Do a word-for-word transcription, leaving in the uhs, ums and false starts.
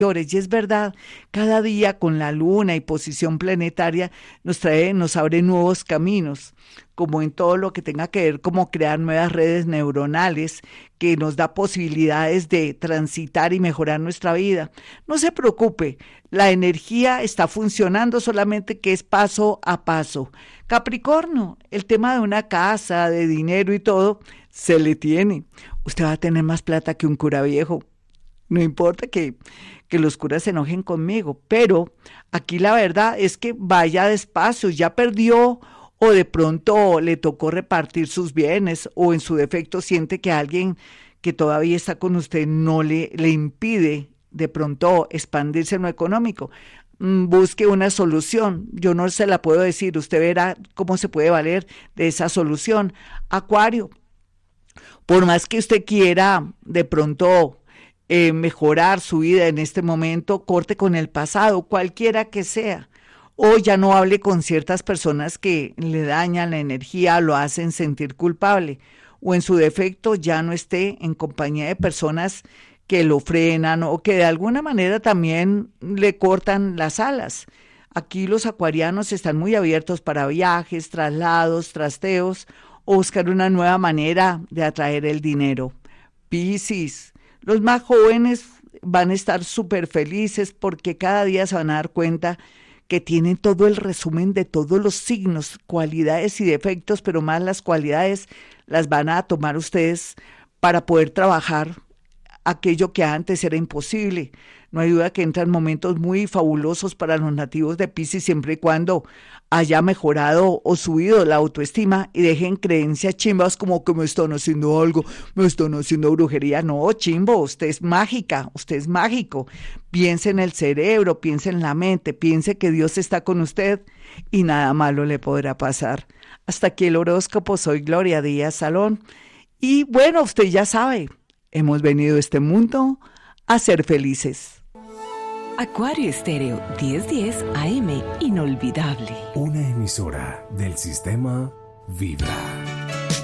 Y es verdad, cada día con la luna y posición planetaria nos trae, nos abre nuevos caminos, como en todo lo que tenga que ver, como crear nuevas redes neuronales que nos da posibilidades de transitar y mejorar nuestra vida. No se preocupe, la energía está funcionando, solamente que es paso a paso. Capricornio, el tema de una casa, de dinero y todo, se le tiene. Usted va a tener más plata que un cura viejo. No importa que, que los curas se enojen conmigo, pero aquí la verdad es que vaya despacio, ya perdió o de pronto le tocó repartir sus bienes o en su defecto siente que alguien que todavía está con usted no le, le impide de pronto expandirse en lo económico. Mm, Busque una solución, yo no se la puedo decir, usted verá cómo se puede valer de esa solución. Acuario, por más que usted quiera de pronto eh, mejorar su vida en este momento, corte con el pasado, cualquiera que sea. O ya no hable con ciertas personas que le dañan la energía, lo hacen sentir culpable. O en su defecto ya no esté en compañía de personas que lo frenan o que de alguna manera también le cortan las alas. Aquí los acuarianos están muy abiertos para viajes, traslados, trasteos o buscar una nueva manera de atraer el dinero. Piscis, los más jóvenes van a estar súper felices porque cada día se van a dar cuenta que tienen todo el resumen de todos los signos, cualidades y defectos, pero más las cualidades las van a tomar ustedes para poder trabajar aquello que antes era imposible. No hay duda que entran momentos muy fabulosos para los nativos de Piscis siempre y cuando haya mejorado o subido la autoestima y dejen creencias chimbas como que me están haciendo algo, me están haciendo brujería. No, chimbo, usted es mágica, usted es mágico. Piense en el cerebro, piense en la mente, piense que Dios está con usted y nada malo le podrá pasar. Hasta aquí el horóscopo, soy Gloria Díaz Salón. Y bueno, usted ya sabe, hemos venido a este mundo a ser felices. Acuario Estéreo diez diez A M, inolvidable. Una emisora del sistema Vibra.